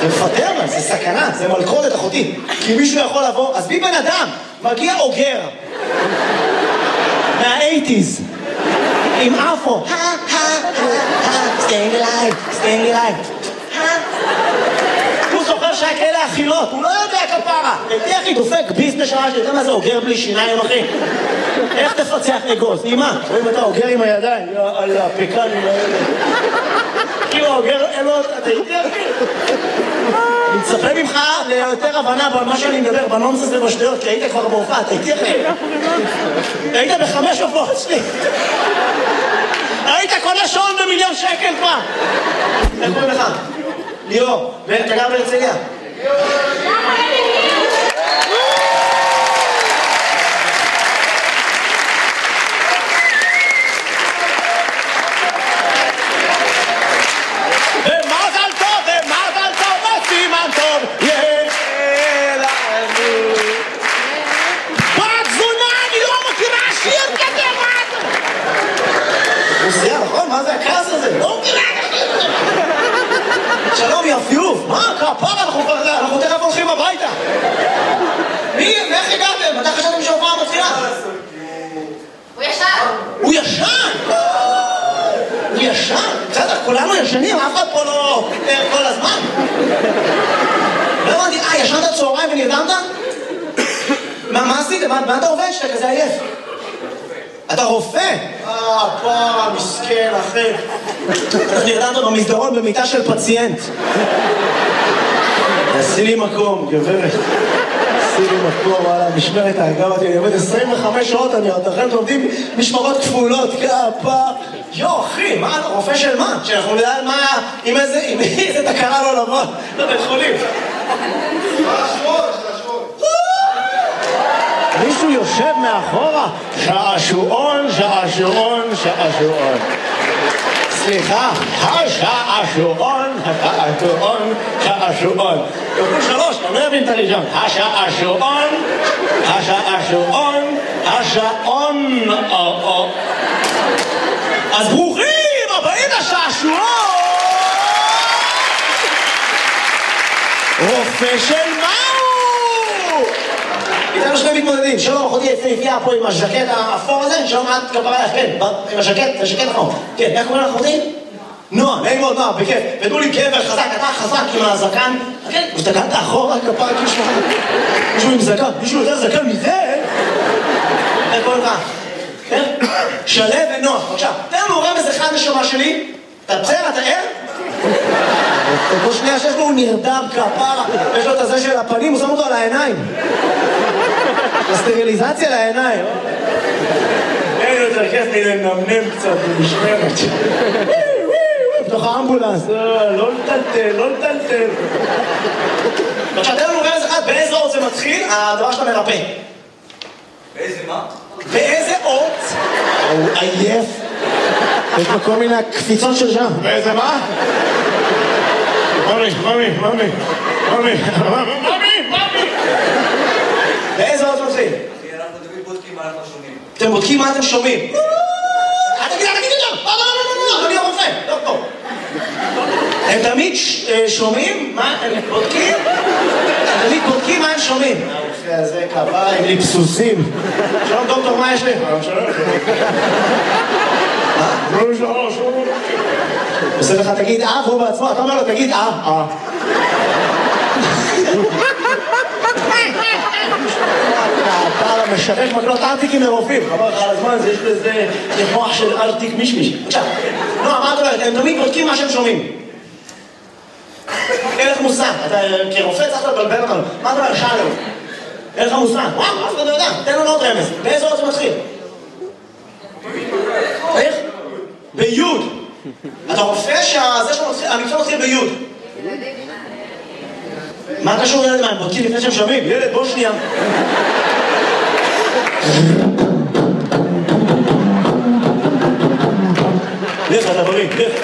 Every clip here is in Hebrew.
זה מפטר, זה סכנה, זה מלכודת אחותי. כי מישהו יכול לבוא, אז בי בן אדם, מגיע אוגר. מה-80s. עם אפו. staying alive. הוא זוכר שהיה כאלה אכילות, הוא לא יודע כפרה. תהיה אחי, דופק ביס בשעה שאתה יודע מה זה אוגר בלי שיניים, אחי? איך תפצח אגוז? אימא, רואים אתה אוגר עם הידיים, על הפקנים האלה. כאילו אוגר אלות, אתה יודע אחי? אני מצפה ממך ליותר הבנה במה שאני מדבר, בנונסס ובשטויות, כי היית כבר בהופעה, אתה איתי אחי? היית ב5 הופעות שלי. היית קונה שעון ב1,000,000 שקל כבר. איך קוראים לך? ליאור, ואתה גר בהרצליה? מה זה הכעס הזה? לא מבינה! שלום יפיוף! מה? כפרה, אנחנו תכף הולכים הביתה! מי? מאיך הגעתם? מתי חשבתם שההופעה מתחילה? הוא ישן! הוא ישן? הוא ישן? בסדר, כולנו ישנים, אף אחד פה לא ער כל הזמן. לא הבנתי, ישנת צהריים ונרדמת? מה עשית? מה אתה עובד שאתה כזה עייף? אתה רופא? פרה, מסכן, אחי. אתה נרדמת במסדרון במיטה של פציינט. עשי לי מקום, גברת. עשי לי מקום, וואלה, משמרת האגב, אני עובד 25 שעות, אני אתכם עובדים משמרות כפולות, כפה. אחי, מה, אתה רופא של מה? שאנחנו נדע מה, עם איזה תקרה לא לבוא לבית חולים. מישהו יושב מאחורה, שעשועון. סליחה, השעשועון. כפול 3, אתה לא יבין את הראשון. השעון. אז ברוכים הבאים לשעשועון. רופא של מהו? איתנו שני מתמודדים, שלום, אחותי יפהפייה פה עם הז'קט האפור הזה, שלום את כפרה, כן, עם הז'קט אפור. כן, איך קוראים לך אחותי? נועה, נעים מאוד נועה, בכיף. ותנו לי גבר חזק, אתה חזק עם הזקן. כן, ושתקנת אחורה, כפרה, מישהו עם זקן, מישהו יותר זקן מזה? איך קוראים לך? כן? שלב ונועה, בבקשה. תן לנו רמז אחד נשמה שלי, אתה בסדר, אתה ער? כל שנייה שיש לו הוא נרדם כפרה, יש לו את הזה של הפנים, הוא שם אותו על העיניים. הסטריליזציה לעיניים. אין יותר כיף לי לנמנם קצת במשמרת. בתוך האמבולנס, לא לטלטל. עכשיו, תן לנו רמז אחד, באיזה אות זה מתחיל, הדבר שאתה מרפא. באיזה מה? באיזה אות? הוא עייף. יש לו כל מיני קפיצות של שם. באיזה מה? ממי. באיזה אות מתחיל? אנחנו תמיד בודקים מה אנחנו שומעים. אתם בודקים מה אתם שומעים? תגיד את זה! לא, אני הרופא, דוקטור. הם תמיד שומעים? מה? הם בודקים? הם תמיד בודקים מה הם שומעים. הרופא הזה כפרה עם ליפסוסים. שלום דוקטור, מה יש לי? שלום. עושה לך תגיד והוא בעצמו, אתה אומר לו תגיד אתה משווק מקלות ארטיקים לרופאים. חבר לך על הזמן, יש לזה מוח של ארטיק מישמיש. עכשיו, מה את אומרת? הם תמיד בודקים מה שהם שומעים. אין לך מושג. אתה כרופא צריך לבלבל אותנו. מה אתה אומר? שאלו. אין לך מושג. וואו, אף אחד לא יודע. תן לנו עוד רמז. באיזה אות זה מתחיל? איך? ביוד. אתה רופא שהמקצוע מתחיל ביוד. מה קשור ילד? מה, הם בודקים לפני שהם שומעים? ילד, בוא שנייה. לך, אתה בריא, לך.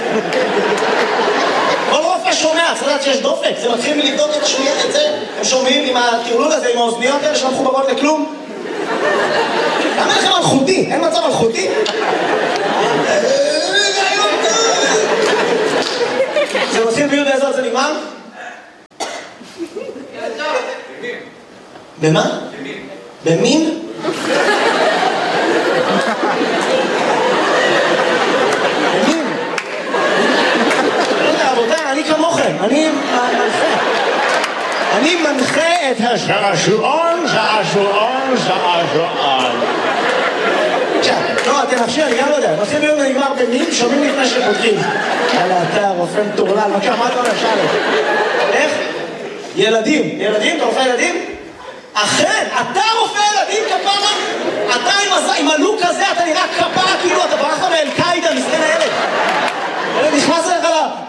כל רופא שומע, צריך לדעת שיש דופק. זה מתחיל מלבדוק את השמיעה, את זה. הם שומעים עם הטרלול הזה, עם האוזניות האלה שלא מחוברות לכלום. למה לכם מלכותי? אין מצב מלכותי? זה מתחיל ביוד, איזה עוד זה נגמר? במה? במין? במין? רבותיי, אני כמוכם, אני מנחה את השעשועון. לא, תנחשי, אני גם לא יודע. מתחיל ביום ונגמר במין, שומעים לפני שפותחים. יאללה, אתה רופא מטורלל, מה אתה אומר, שאלה? איך? ילדים, אתה רופא ילדים? אכן, אתה רופא ילדים כפרה? אתה עם הלוק הזה, אתה נראה כפרה כאילו אתה ברחת מאל-קאידה, מסכן הילד. ילד נכנס אליך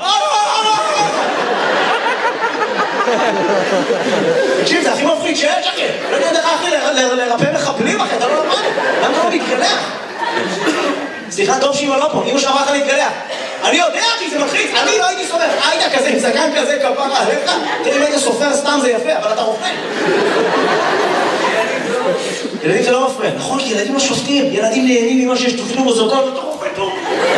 תקשיב, זה הכי מפחיד שיש, אחי. לא יודע לך, אחי, לרפא מחבלים, אחי, אתה לא למד. למה אתה לא מתגלח? סליחה, טוב שאמא לא פה, אמא שאמרה לך להתגלח. אני יודע, אחי, זה מלחיץ. אני לא הייתי סופר. היית כזה, עם זקן כזה, כפרה עליך. תראה, אם היית סופר סתם זה יפה, אבל אתה רופא. ילדים זה לא מפריע. נכון, כי ילדים לא שופטים. ילדים נהנים ממה שיש תוכנו מוזיקות, אתה רופא טוב.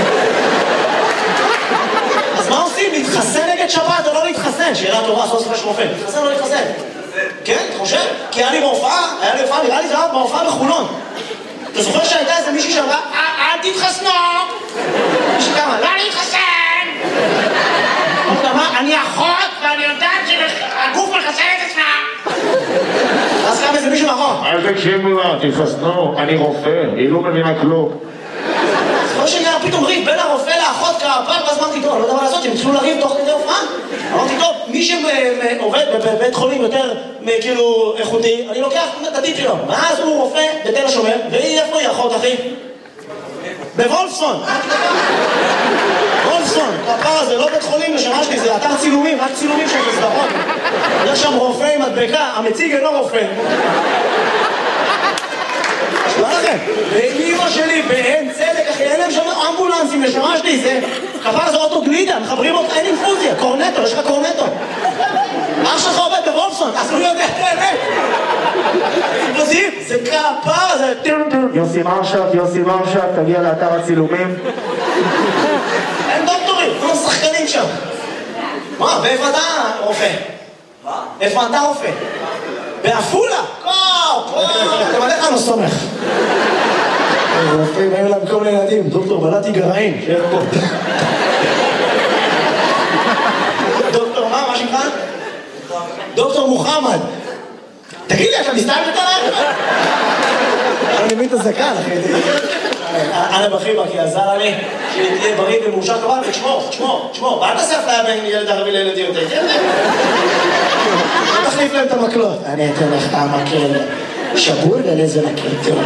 אז מה עושים? להתחסן נגד שבת או לא להתחסן? שאלה טובה, סוף סוף רופא. להתחסן או לא להתחסן? כן, אתה חושב? כי היה לי בהופעה, נראה לי זה היה בהופעה בחולון. אתה זוכר שהייתה איזה מישהי שאמרה, אל תתחסנו! מישהי כמה, לא להתחסן! אני אחות ואני יודעת שהגוף מחסן את עצמה! אז קם איזה מישהו מאחור. אל תקשיבו לה, תתחסנו, אני רופא, היא לא מבינה כלום. זוכר שנראה פתאום ריב בין הרופא לאחות כפר, ואז אמרתי, טוב, אני לא יודע מה לעשות, הם התחילו לריב תוך כדי הופעה. אמרתי, טוב, מי שעובד בבית חולים יותר כאילו איכותי, אני לוקח את הטיפ שלו. ואז הוא רופא בתל השומר, והיא איפה היא אחות, אחי? בוולפסון. וולפסון, הפר הזה, לא בית חולים לשמה שלי, זה אתר צילומים, רק צילומים של הסדרות. יש שם רופא עם מדבקה, המציג אינו רופא. שמה לכם? ואמא שלי באין צדק, אחי, אין להם שם אמבולנסים לשמה שלי, זה כפר זה אוטו גלידה, מחברים אותך, אין אינפוזיה, קורנטו, יש לך קורנטו. אח שלך עובד בוולפסון, אז הוא יודע את האמת. זה כפר, זה... יוסי מרשת, תגיע לאתר הצילומים. אין דוקטורים, כולם שחקנים שם. מה, ואיפה אתה רופא? מה? איפה אתה רופא? באפולה? אתם עליך לא סומך. רופאים, אין להם כל ילדים, דוקטור בלעתי גרעין, שב פה. דוקטור מה שמך? דוקטור מוחמד. תגיד לי, אתה מסתכל עליי? אני מבין את הזקן, אחי. אנה בחיבה, כי עזר לי שתהיה בריא ומאושר כבר, ותשמור. אל תעשה אפליה בין ילד ערבי לילדים, אתה יודע? תחליף להם את המקלות. אני אתן לך המקל שבול ולאיזה מקל טוב.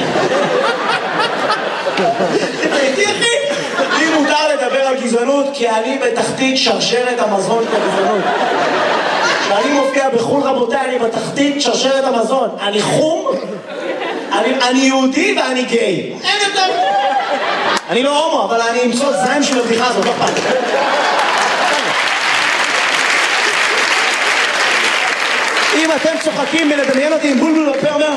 תראי, אחי, לי מותר לדבר על גזענות, כי אני בתחתית שרשרת המזון של הגזענות. כשאני מופיע בחול, רבותיי, אני בתחתית שרשרת המזון. אני חום, אני יהודי ואני גיי. אין יותר. אני לא הומו, אבל אני אמצוא זין של הבדיחה הזאת, לא פעם. אם אתם צוחקים מלדמיין אותי עם בולבול בפה, אומר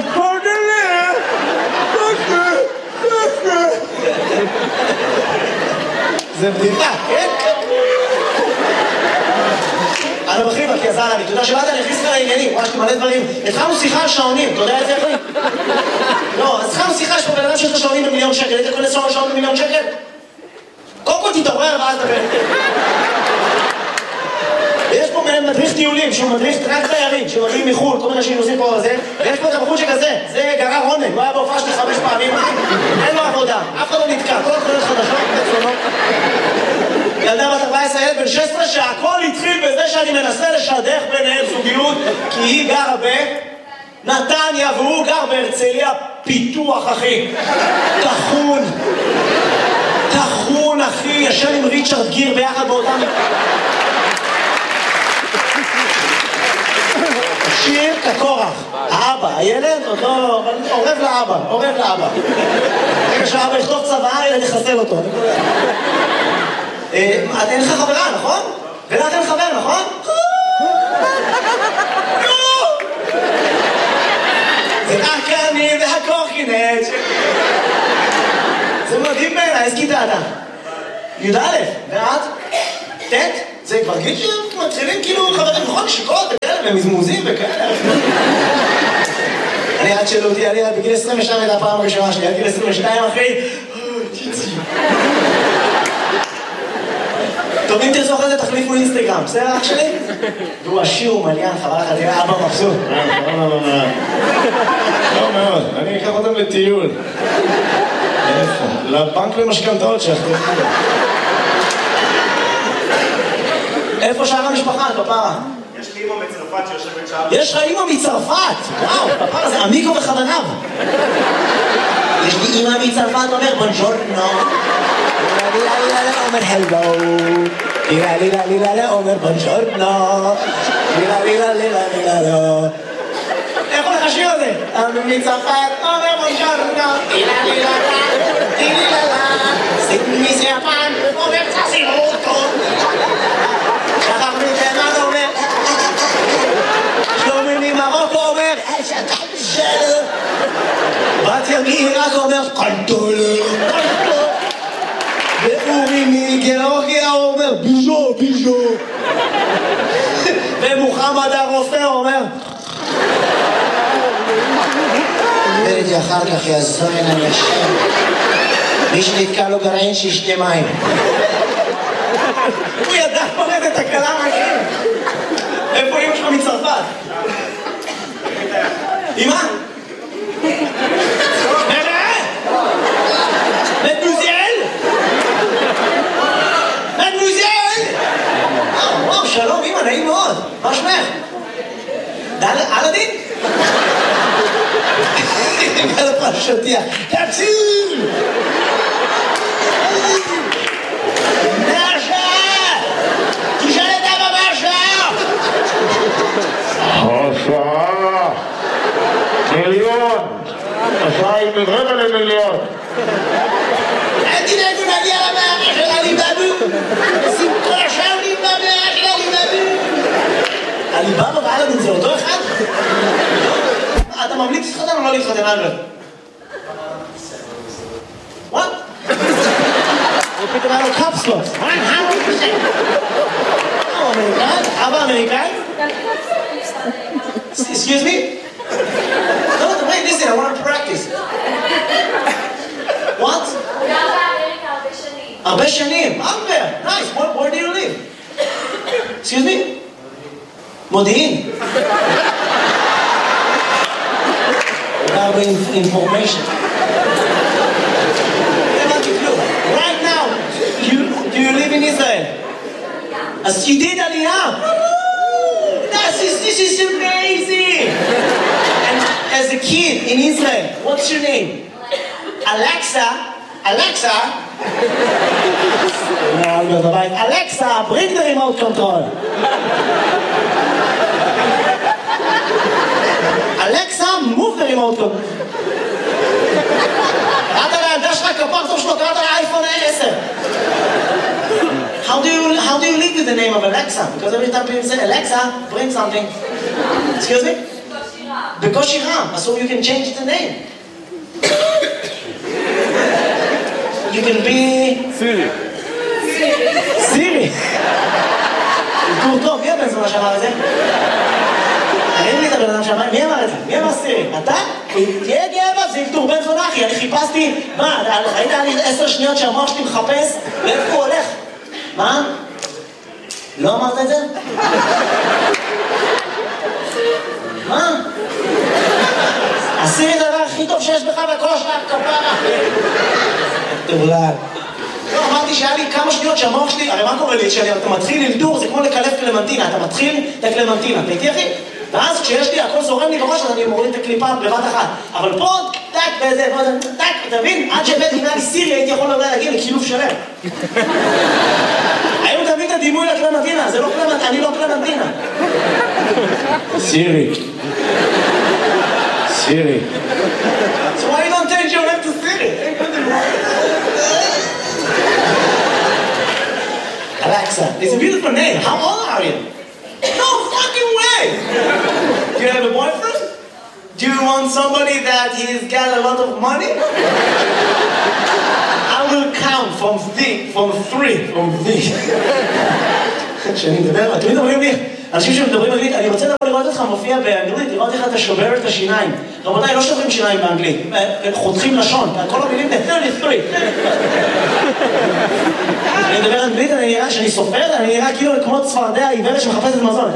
זה בדיחה, כן? אני בחיבה, כי עזר לי, אתה יודע שבאת אני הכניס לך לעניינים, ממש מלא דברים. התחלנו שיחה על שעונים, אתה יודע את זה אחי? לא, אז התחלנו שיחה, יש פה בן אדם שיש לו שעונים ב1,000,000 שקל, היית קונה שעונים ב1,000,000 שקל? קודם כל תתעורר ואז דבר. ויש פה מדריך טיולים, שהוא מדריך רק תיירים, שמגיעים מחול, כל מיני אנשים נוסעים פה וזה, ויש פה את הבחור שכזה, זה גרר רונן, הוא היה בהופעה שלי 5 פעמים, אין לו עבודה, אף אחד לא נתקע, כל התחולות חדשות, תצלונות. ילדה בת 14, ילד בן 16, שהכל התחיל בזה שאני מנסה לשדך ביניהם זוגיות, כי היא גרה בנתניה והוא גר בהרצליה פיתוח, אחי. תחון, אחי, ישן עם ריצ'רד גיר ביחד באותם... שיר כקורח, האבא, הילד עוד לא... עורב לאבא. רגע שהאבא יכתוב צבא, הילד יחסל אותו. אין לך חברה, נכון? ולך אין חבר, נכון? זה רק אני והקורקינט. זה מדהים בעיניי, איזה כיתה אתה? י"א, ואת? ט'? זה כבר גיל שמתחילים כאילו חברים, נכון? שיקות וכאלה, ומזמוזים וכאלה. אני עד שאלו אותי, אני בגיל 22 הייתה הפעם הראשונה שלי, עד גיל 22 אחי, טוב, אם תרצו אחרי זה תחליפו אינסטגרם, בסדר אח שלי? והוא עשיר, הוא מליין, חבל לך, תראה אבא מבסוט. לא מאוד, אני אקח אותם לטיול. איפה? לבנק למשכנתאות שלך. איפה שאר המשפחה, פפרה? יש לי אמא מצרפת שיושבת שם. יש לך אמא מצרפת! וואו, פפרה זה עמיקו וחבניו. יש לי אמא מצרפת, אומר בונג'ורנו. אומר הלו. לילה אומר בונג'ורנו. לילה. איך הולך השיר הזה? אמא מצרפת, אומר בונג'ורנו. לילה. סימי סייפן, אומר צסימוטו. שחר מתימן אומר שלומי ממרוקו אומר בת מעיראק אומר קנטול ואורי מגיאורגיה אומר ביז'ו ומוחמד הרופא אומר וראיתי אחר כך יעזור אין אנשים מי שנתקע לו גרעין שישתה מים הוא ידע פורט את הקלה מהשם. איפה אמא שלך מצרפת? אמא? מדמוזיאל? וואו, שלום אמא, נעים מאוד. מה שמך? אלאדין? על הפרשותיה. תציל! השעה מיליון, השעה היא מרבע למיליון. תדאגו נגיע למערה של עליבאבו. שמחו עכשיו למערה של עליבאבו. עליבאבו ואלאדין זה אותו אחד? אתה ממליץ להתחתן או לא להתחתן, אלברט? What? הוא פתאום היה לו קפסלות. 100%. אמריקאי? אבא אמריקאי? Excuse me? No, wait, listen, I want to practice. What? הרבה שנים. Albert, nice. Where do you live? Excuse me? מודיעין. הרבה information. Right now, do you live in Israel? As you did Aliyah. This is amazing! And as a kid in Israel, what's your name? Alexa? No, Albert, right. Alexa, bring the remote control. Alexa, move the remote control. קראת לילדה שלך כפרצוף שלו, קראת לאייפון 10. How do you live with the name of Alexa? Because every time people say Alexa, bring something. Excuse me? בקושי רם. So you can change the name. You can be... סירי. גור טוב, מי הבן זונה שאמר את זה? אין לי את הבן אדם שאמר, מי אמר את זה? מי אמר סירי? אתה? תהיה גאה, זה ילתור בן זונה אחי, אני חיפשתי, מה, ראית לי 10 שניות שהמוח שלי מחפש? לאיפה הוא הולך? מה? לא אמרת את זה? מה? עשי את הדבר הכי טוב שיש בך בכל השנה כפרה. תאולל. לא, אמרתי שהיה לי כמה שניות שהמוח שלי, הרי מה קורה לי? כשאתה מתחיל ללדור, זה כמו לקלף קלמנטינה, אתה מתחיל את הקלמנטינה, אתה איתי אחי? ואז כשיש לי, הכל זורם לי בראש, אז אני מוריד את הקליפה בבת אחת. אבל פה, טק, וזה, טק, אתה מבין? עד שהבאתי לי סירי, הייתי יכול להגיע לקילוף שלם. היום תביא את הדימוי לקלמנטינה, זה לא קלמנטינה, אני לא קלמנטינה. סירי. So why you don't change your name to Siri? Alexa, it's a beautiful name. How old are you? No fucking way! Do you have a boyfriend? Do you want somebody that he's got a lot of money? I will count from three. כשאני מדבר, אתם מדברים לי, אנשים שמדברים לי, אני רוצה לראות אותך שלך מופיע באנגלית, לראות איך אתה שובר את השיניים. רבותיי, לא שוברים שיניים באנגלית, חותכים לשון, כל המילים 33. אני מדבר אנגלית, אני נראה שאני סופר, אני נראה כאילו כמו צפרדע עיוורת שמחפשת מזון.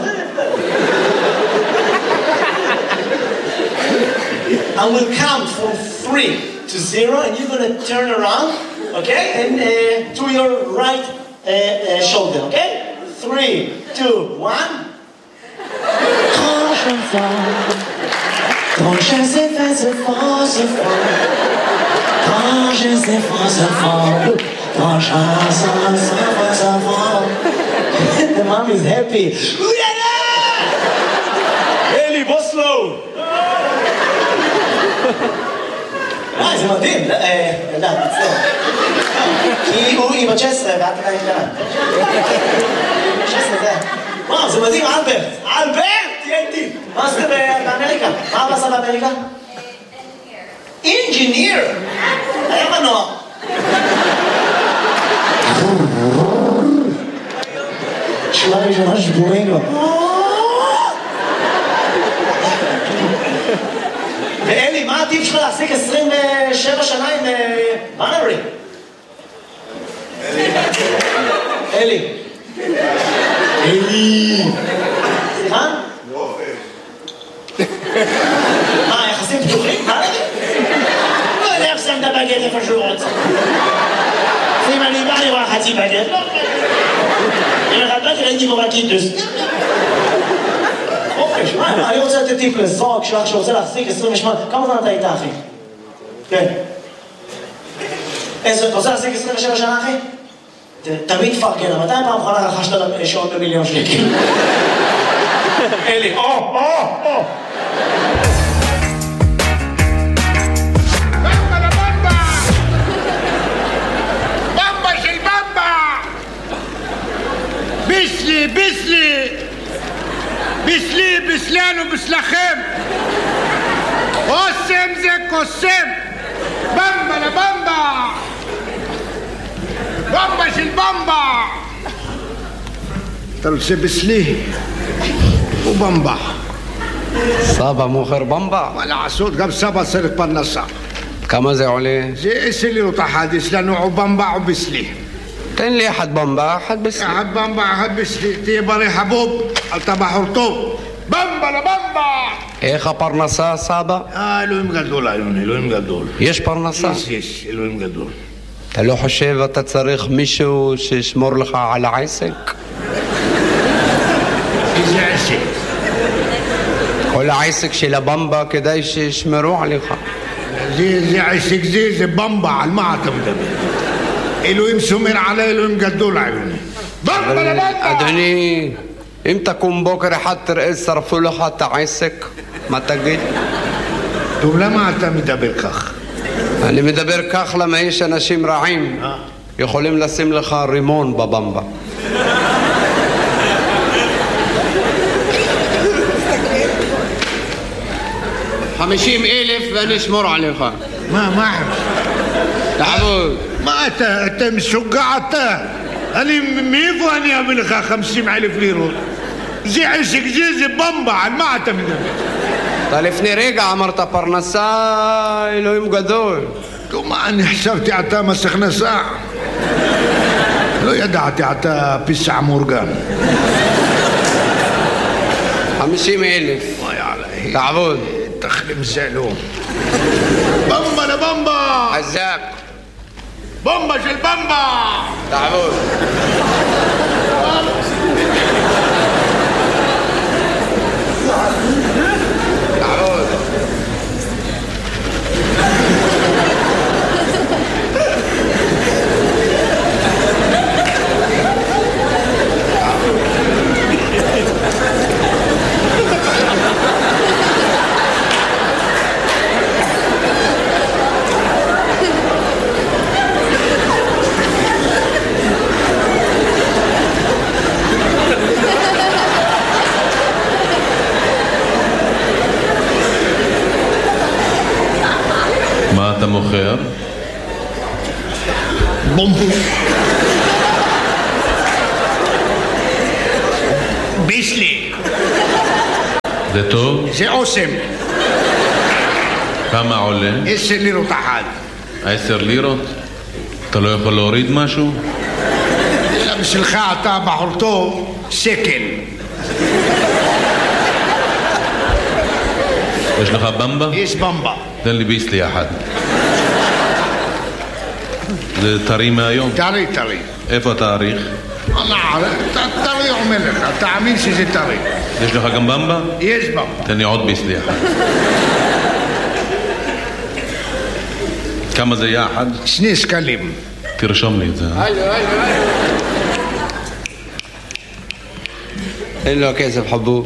I will count from 3 to 0 and you're going to turn around, okay? And to your right shoulder, okay? 3, 2, 1. Quand je sais faire ce fort, ce fort. Quand je sais faire ce fort. Quand je sais faire ce fort. The mom is happy. Eli, בוא slow. זה מדהים. ידעת, תצטער. כי היא בת 16 ואת עדיין קטנה. 16 זה. וואו, זה מדהים, אלברט. אלברט! תהיה איתי. מה עשית באמריקה? מה עשה באמריקה? אינג'יניר. היה מנוע. שלה ראשונה שבורים לו. ואלי, מה הטיפ שלך להעסיק 27 שנה עם בנרי? אלי. אלי. סליחה? מה, יחסים פתוחים? מה נגיד? לא יודע איך שם את הבגט איפה שהוא רוצה. אם אני בא, אני רואה חצי בגט. אם אחד בגט, ראיתי בו בקיטוס. חופש, מה? אני רוצה לתת טיפ לזוג שלך שרוצה להחזיק 28. כמה זמן אתה איתה, אחי? כן. אתה רוצה להחזיק 27 שנה, אחי? תמיד פרגן, מתי פעם אחרונה רכשת שעון ב1,000,000 שקל? אלי, במבה לבמבה! במבה של במבה! ביסלי, ביסלי! ביסלי, ביסלנו, ביסלכם! קוסם זה קוסם! במבה לבמבה! במבה של במבה! אתה רוצה ביסלי? ובמבה. סבא מוכר במבה? מה לעשות, גם סבא צריך פרנסה. כמה זה עולה? זה 10 לירות אחד, יש לנו או במבה או ביסלי. תן לי אחד במבה, אחד ביסלי. אחד במבה, אחד ביסלי. תהיה בריא חבוב, אתה בחור טוב. במבה לבמבה! איך הפרנסה, סבא? אלוהים גדול, אלוהים גדול. יש פרנסה? יש, אלוהים גדול. אתה לא חושב אתה צריך מישהו שישמור לך על העסק? איזה עסק? כל העסק של הבמבה כדאי שישמרו עליך. זה עסק זה במבה, על מה אתה מדבר? אלוהים שומר עלי, אלוהים גדול עלינו. במבה לבמבה! אדוני, אם תקום בוקר אחד תראה שרפו לך את העסק, מה תגיד? טוב, למה אתה מדבר כך? אני מדבר כך למה יש אנשים רעים יכולים לשים לך רימון בבמבה. $50,000 ואני אשמור עליך. מה? תעבוד. מה אתה משוגע אתה? מאיפה אני אביא לך 50,000 לירות? זה עסק זה במבה, על מה אתה מדבר? אתה לפני רגע אמרת פרנסה, אלוהים גדול. טוב, מה, אני חשבתי אתה מס הכנסה. לא ידעתי, אתה פיסע מאורגן. 50,000. וואי עלי. תעבוד. תחלים זלום. במבה לבמבה! חזק. במבה של במבה! תעבוד. תעבוד. מה אתה מוכר? בומבו. ביסלי. זה טוב? זה אוסם. כמה עולה? 10 לירות אחת. 10 לירות? אתה לא יכול להוריד משהו? בשבילך אתה בחור טוב, שקל. יש לך במבה? יש במבה. תן לי ביסלי אחד. זה טרי מהיום? טרי, טרי. איפה התאריך? טרי אומר לך, תאמין שזה טרי. יש לך גם במבה? יש במבה. תן לי עוד ביסלי אחד. כמה זה יחד? 2 שקלים. תרשום לי את זה. אין לו כסף חבוב.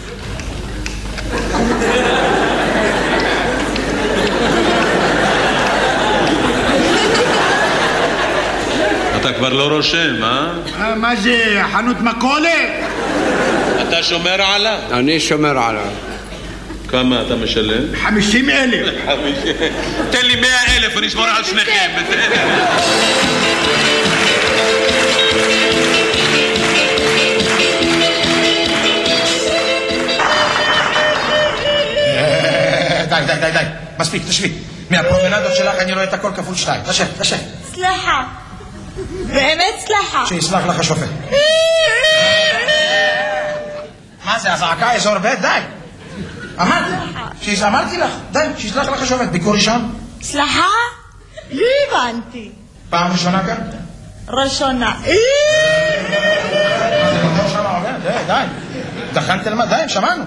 אתה כבר לא רושם, אה? מה זה, חנות מכולת? אתה שומר עליו? אני שומר עליו. כמה אתה משלם? 50,000. תן לי 100,000 ואני אשמור על שניכם. די. מספיק, תשבי. מהפרומנדות שלך אני רואה את הכל כפול 2. תשב. סליחה. באמת סליחה. שיסלח לך השופט. מה זה, הזעקה אזור ב'? די. אמרתי לך, די, שיסלח לך השופט. ביקור ראשון? סליחה? לא הבנתי. פעם ראשונה כאן? ראשונה. מה זה מותר שם עובד? די. דחנתי למה? די, שמענו.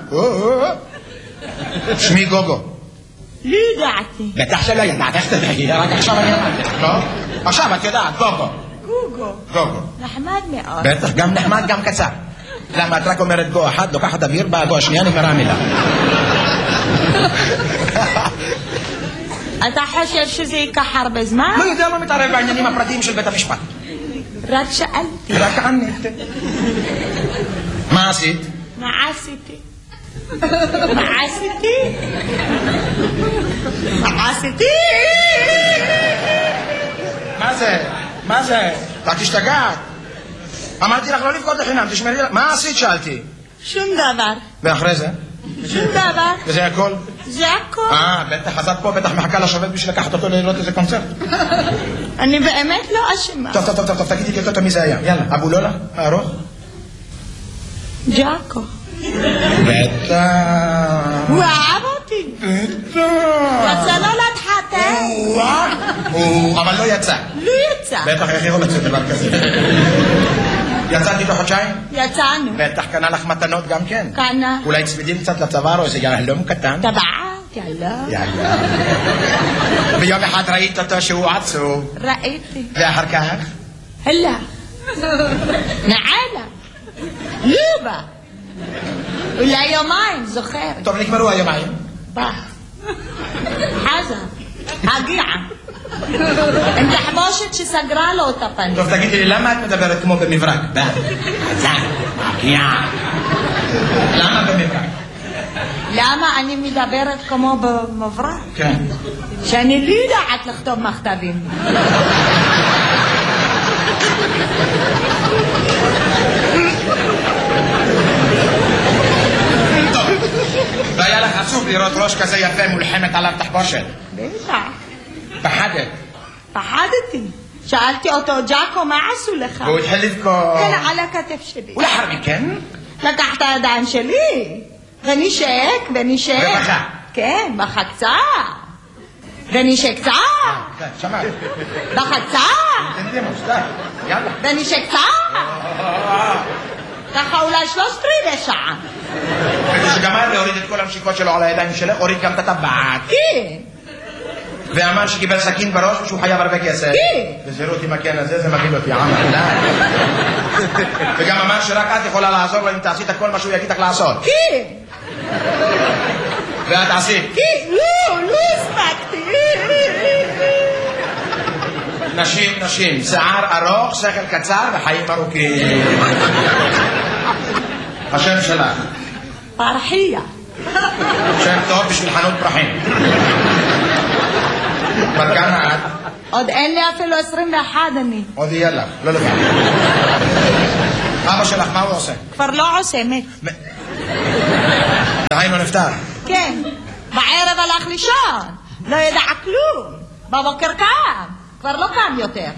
שמי גוגו. לא ידעתי. בטח שלא ידעת, איך תדעי? רק עכשיו אני אמרתי. לא? עכשיו את יודעת, גוגו. גוגו. נחמד מאוד. בטח, גם נחמד, גם קצר. למה את רק אומרת גו אחד, לוקחת אוויר, באה גו השנייה, נגמרה המילה. אתה חושב שזה ייקח הרבה זמן? לא יודע, לא מתערב בעניינים הפרטיים של בית המשפט. רק שאלתי. רק ענית. מה עשית? מה עשיתי? מה זה? אתה תשתגעת. אמרתי לך לא לבכות לחינם, תשמרי לך. מה עשית? שאלתי. שום דבר. ואחרי זה? שום דבר. וזה הכל? זה הכל. בטח, אז את פה בטח מחכה לשופט בשביל לקחת אותו לראות איזה קונצרט. אני באמת לא אשמה. טוב, תגידי לי יותר מי זה היה. יאללה, אבו לולה, הארוך? ג'אקו. בטח. הוא אהב אותי. בטח. רצה לא להתחתן. אבל לא יצא. לא יצא. בטח, איך יכול לצאת דבר כזה? יצאתי תוך חודשיים? יצאנו. בטח קנה לך מתנות גם כן? קנה. אולי צמידים קצת לצוואר או איזה יהלום קטן? טבעת, יאללה. ביום אחד ראית אותו שהוא עצוב. ראיתי. ואחר כך? הלך. נעלה. לא בא. אולי יומיים, זוכר. טוב, נגמרו היומיים. בא. חזר. הגיע. עם תחבושת שסגרה לו את הפנים. טוב, תגידי לי, למה את מדברת כמו במברק? בא. חזר. הגיע. למה במברק? למה אני מדברת כמו במברק? כן. שאני לא יודעת לכתוב מכתבים. והיה לך עצוב לראות ראש כזה יפה מולחמת עליו תחבושת. בטח. פחדת. פחדתי. שאלתי אותו, ג'אקו, מה עשו לך? והוא התחיל לבכות. כן, על הכתף שלי. ולאחר מכן? לקח את הידיים שלי, ונשק. ובכה? כן, בכה קצת. ונשק קצת. כן, שמעת. בכה קצת. תגידי מוסתר, יאללה. ונשק קצת. ככה אולי 3/4 שעה. וכשגמר להוריד את כל המשיקות שלו על הידיים שלך, הוריד גם את הטבעת. כן. ואמר שקיבל סכין בראש ושהוא חייב הרבה כסף. כן. וזירות עם הקן הזה, זה מגיל אותי, עמר. וגם אמר שרק את יכולה לעזור לו אם תעשית כל מה שהוא יגיד לך לעשות. כן. ואת עשית. כן. לא הספקתי. נשים, שיער ארוך, שכל קצר וחיים ארוכים. השם שלך. פרחיה. שם טוב בשביל חנות פרחים. בר כמה את? עוד אין לי אפילו 21 אני. עוד יהיה לך, לא לבד. אבא שלך, מה הוא עושה? כבר לא עושה, מת. דהיינו נפטר. כן, בערב הלך לישון, לא ידע כלום, בבוקר קם, כבר לא קם יותר.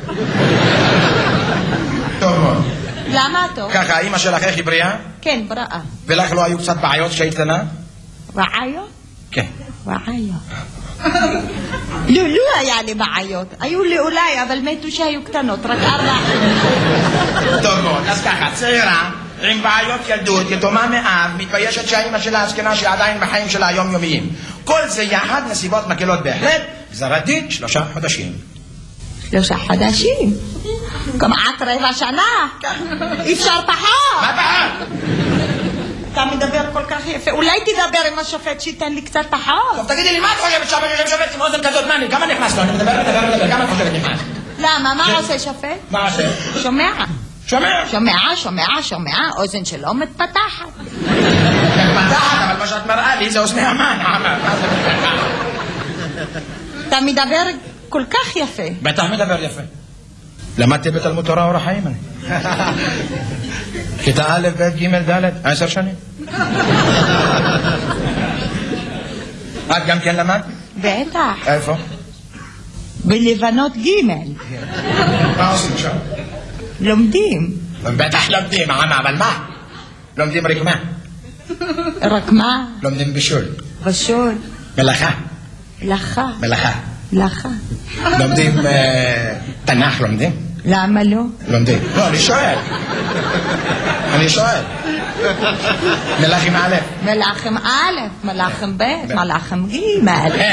טוב מאוד. למה טוב? ככה, האמא שלך איך היא בריאה? כן, בריאה. ולך לא היו קצת בעיות כשהיית קטנה? בעיות? כן. בעיות. לא היה לי בעיות, היו לי אולי, אבל מתו שהיו קטנות, רק 4. טוב מאוד, אז ככה, צעירה, עם בעיות ילדות, יתומה מאב, מתביישת שהאמא שלה הזקנה שעדיין בחיים שלה היומיומיים. כל זה יחד נסיבות מקלות בהחלט, גזר הדין 3 חודשים. 3 חודשים? כמעט רבע שנה? אי אפשר פחות. מה פחות? אתה מדבר כל כך יפה, אולי תדבר עם השופט שייתן לי קצת פחות. טוב, תגידי לי, מה את חושבת שופט עם אוזן כזאת? מה, כמה נכנס לו? אני מדבר, כמה את חושבת נכנס? למה? מה עושה שופט? מה עושה? שומע, אוזן שלא מתפתחת. מתפתחת, אבל מה שאת מראה לי זה אוזני המן. אתה מדבר כל כך יפה. בטח מדבר יפה. למדתי בתלמוד תורה אור החיים אני. כיתה א', ב', ג', ד', 10 שנים. את גם כן למד? בטח. איפה? בלבנות ג'. מה עושים שם? לומדים. בטח לומדים, אבל מה? לומדים רק מה? רק מה? לומדים בישול. בישול. מלאכה. מלאכה. לומדים תנ"ך לומדים? למה לא? לומדים. לא, אני שואל. מלאכים א'. מלאכים א', מלאכים ב', מלאכים ג'. אין.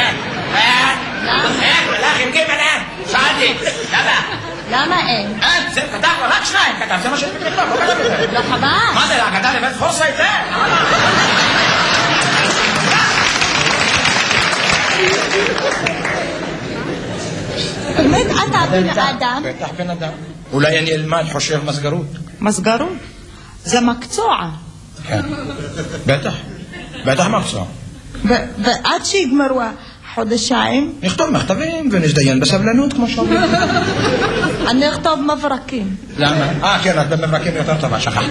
מלאכים ג' אין. שאלתי. למה אין? אין, זה כתב רק 2 כתב, זה מה שאני מכתוב, לא כתב יותר. לא חבל. מה זה, כתב לבית חוסה את זה? באמת אתה בן אדם? בטח בן אדם. אולי אני אלמד חושב מסגרות. מסגרות? זה מקצוע. כן, בטח מקצוע. ועד שיגמרו החודשיים? נכתוב מכתבים ונזדיין בסבלנות כמו שאומרים. אני אכתוב מברקים. למה? כן, את במברקים יותר טובה, שכחתי.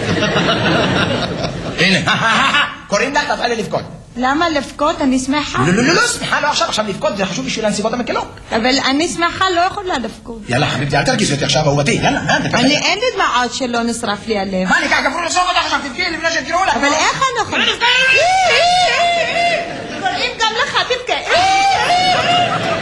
הנה, קוראים לך, תפעל לי לבכות. למה לבכות? אני שמחה. לא, שמחה לא עכשיו לבכות, זה חשוב בשביל הנסיבות המקלות. אבל אני שמחה, לא יכולה לבכות. יאללה, חביבתי, אל תרגיז אותי עכשיו, אהובתי, יאללה. אין לי דמעות שלא נשרף לי הלב. מה, אני ככה גברו לסוף אותך עכשיו, תבכי לפני שתקראו לך. אבל איך אני יכולה? קוראים גם לך, תבכה.